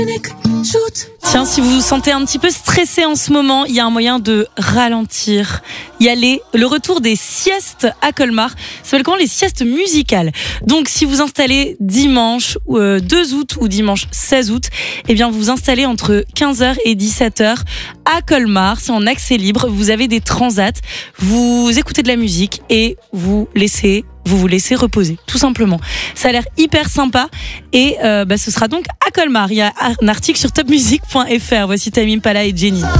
Tiens, si vous vous sentez un petit peu stressé en ce moment, il y a un moyen de ralentir. Il y a le retour des siestes à Colmar. Ça s'appelle comment, les siestes musicales. Donc, si vous installez dimanche 2 août ou dimanche 16 août, eh bien, vous vous installez entre 15h et 17h à Colmar. C'est en accès libre. Vous avez des transats. Vous écoutez de la musique et vous vous laissez reposer, tout simplement. Ça a l'air hyper sympa et ce sera donc à Colmar. Il y a un article sur topmusic.fr. Voici Tame Impala et Jenny.